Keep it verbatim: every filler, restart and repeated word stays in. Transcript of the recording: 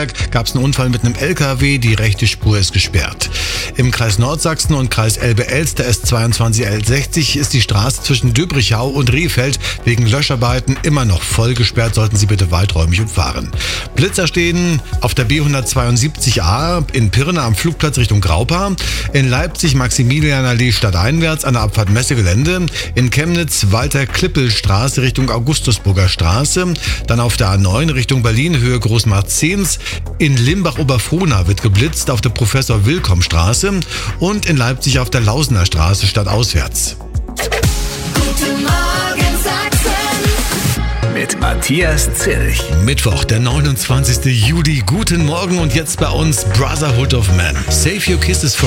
Nürnberg gab es einen Unfall mit einem L K W, die rechte Spur ist gesperrt. Im Kreis Nordsachsen und Kreis Elbe-Elster S zweiundzwanzig L sechzig ist die Straße zwischen Döbrichau und Rehfeld wegen Löscharbeiten immer noch voll gesperrt, sollten Sie bitte weiträumig umfahren. Blitzer stehen auf der B hundertzweiundsiebzig A in Pirna am Flugplatz Richtung Graupa, in Leipzig Maximilianallee stadteinwärts an der Abfahrt Messegelände, in Chemnitz Walter-Klippel-Straße Richtung Augustusburger Straße, dann auf der A neun Richtung Berlin Höhe Großmarktszehns, in Limbach-Oberfrohna wird geblitzt auf der Professor-Wilkom-Straße und in Leipzig auf der Lausener Straße stadtauswärts. Guten Morgen Sachsen Mit Matthias Zilch. Mittwoch, der neunundzwanzigsten Juli. Guten Morgen und jetzt bei uns Brotherhood of Man. Save Your Kisses for